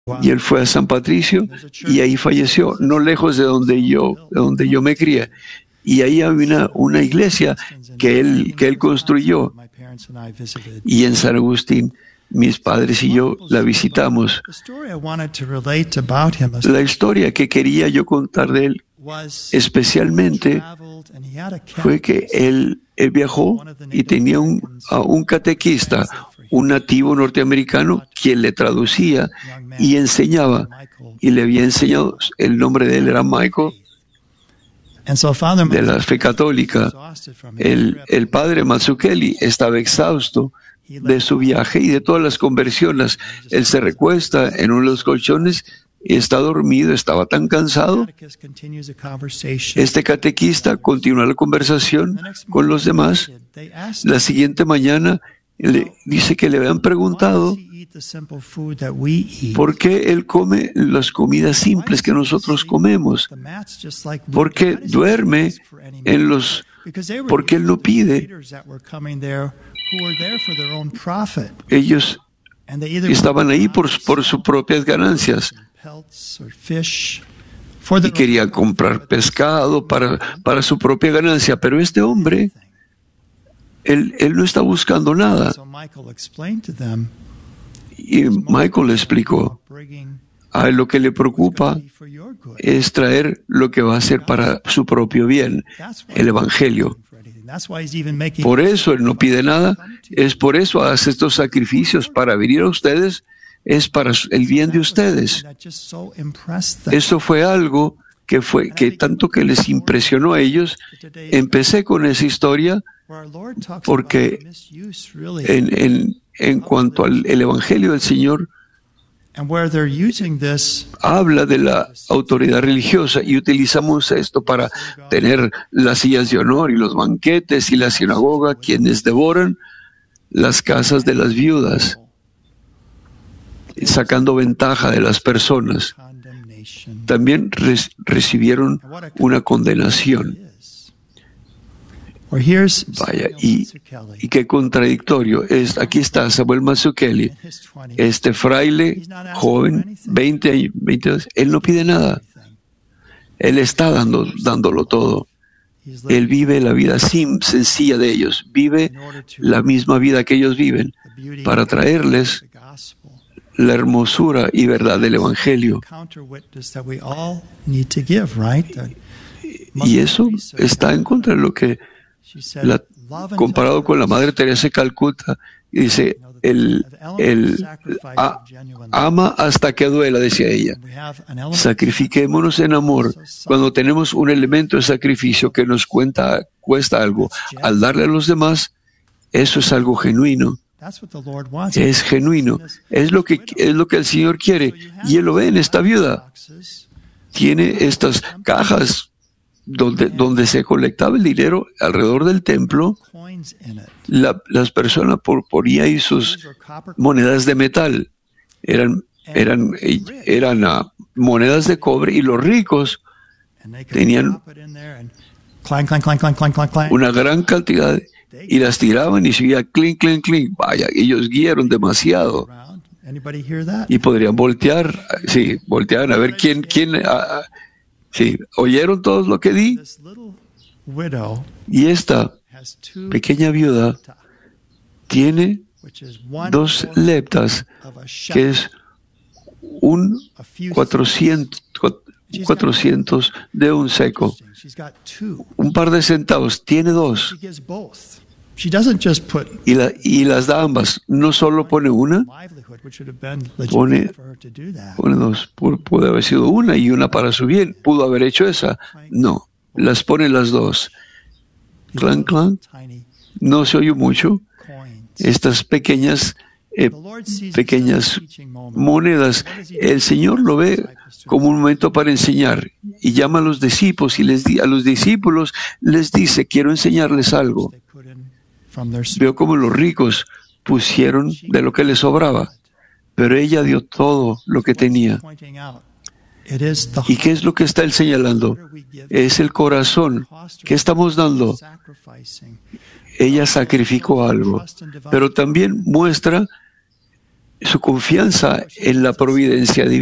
y él fue a San Patricio y ahí falleció, no lejos de donde yo me crié. Y ahí había una iglesia que él construyó. Y en San Agustín, mis padres y yo la visitamos. La historia que quería yo contar de él especialmente fue que él viajó y tenía un catequista, un nativo norteamericano, quien le traducía y enseñaba. Y le había enseñado, el nombre de él era Michael, de la fe católica. El padre Mazzucchelli estaba exhausto de su viaje y de todas las conversiones. Él se recuesta en uno de los colchones y está dormido, estaba tan cansado. Este catequista continúa la conversación con los demás. La siguiente mañana le dice que le habían preguntado ¿por qué él come las comidas simples que nosotros comemos? ¿Por qué duerme ¿por qué él no pide? Ellos estaban ahí por sus propias ganancias y querían comprar pescado para su propia ganancia, pero este hombre, él no está buscando nada. Y Michael le explicó, a él lo que le preocupa es traer lo que va a ser para su propio bien, el Evangelio. Por eso él no pide nada, es por eso hace estos sacrificios para venir a ustedes, es para el bien de ustedes. Eso fue algo que tanto que les impresionó a ellos. Empecé con esa historia porque en cuanto al Evangelio del Señor, habla de la autoridad religiosa y utilizamos esto para tener las sillas de honor y los banquetes y la sinagoga, quienes devoran las casas de las viudas, sacando ventaja de las personas. También recibieron una condenación. Vaya, y qué contradictorio. Aquí está Samuel Mazzucchelli, este fraile joven, 20 años, él no pide nada. Él está dándolo todo. Él vive la vida sencilla de ellos, vive la misma vida que ellos viven, para traerles la hermosura y verdad del Evangelio. Y eso está en contra de lo que comparado con la Madre Teresa de Calcuta, dice, ama hasta que duela, decía ella. Sacrifiquémonos en amor. Cuando tenemos un elemento de sacrificio que nos cuesta algo, al darle a los demás, eso es algo genuino. Es genuino. Es lo que el Señor quiere. Y Él lo ve en esta viuda. Tiene estas cajas donde se colectaba el dinero alrededor del templo. Las personas ponían ahí sus monedas de metal. Eran monedas de cobre, y los ricos tenían una gran cantidad y las tiraban y seguía clink, clink, clink. Vaya, ellos guiaron demasiado. Y podrían voltear, sí, volteaban a ver quién sí, ¿oyeron todos lo que di? Y esta pequeña viuda tiene 2 leptas, que es un 400 de un seco. Un par de centavos, tiene 2. Y las da ambas. No solo pone una, pone 2. Pudo haber sido una y una para su bien. Pudo haber hecho esa. No, las pone las 2. Clan, clan. No se oye mucho. Estas pequeñas monedas. El Señor lo ve como un momento para enseñar, y llama a los discípulos y a los discípulos les dice, quiero enseñarles algo. Veo como los ricos pusieron de lo que les sobraba, pero ella dio todo lo que tenía. ¿Y qué es lo que está él señalando? Es el corazón. ¿Qué estamos dando? Ella sacrificó algo, pero también muestra su confianza en la providencia divina.